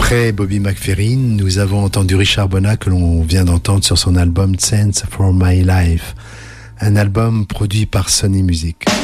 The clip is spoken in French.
Après Bobby McFerrin, nous avons entendu Richard Bonnat que l'on vient d'entendre sur son album Sense for My Life, un album produit par Sony Music.